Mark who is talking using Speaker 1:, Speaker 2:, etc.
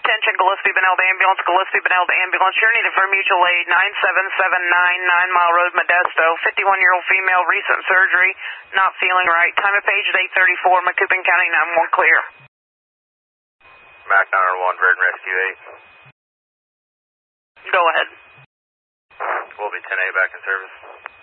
Speaker 1: Attention, Gillespie Benilde Ambulance, Gillespie Benilde Ambulance. You're needed for mutual aid, 97799 9 Mile Road, Modesto. 51-year-old female, recent surgery, not feeling right. Time of page is 8:34, Macoupin County 911 clear.
Speaker 2: Mac 901, Virgin Rescue 8.
Speaker 1: Go ahead.
Speaker 2: We'll be 10A back in service.